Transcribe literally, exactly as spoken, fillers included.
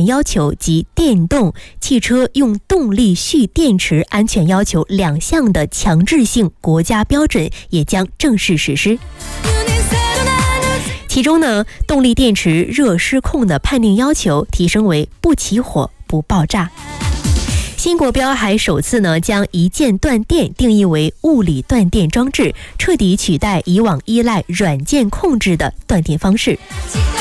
要求及电动汽车用动力蓄电池安全要求两项的强制性国家标准也将正式实施。其中呢，动力电池热失控的判定要求提升为不起火、不爆炸。新国标还首次呢将一键断电定义为物理断电装置，彻底取代以往依赖软件控制的断电方式。